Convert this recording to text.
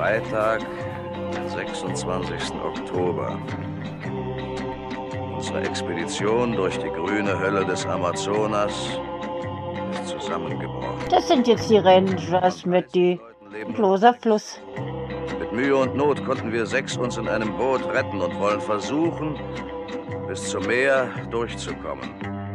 Freitag, den 26. Oktober. Unsere Expedition durch die grüne Hölle des Amazonas ist zusammengebrochen. Das sind jetzt die Rangers mit die Loser Fluss. Mit Mühe und Not konnten wir 6 uns in einem Boot retten und wollen versuchen, bis zum Meer durchzukommen.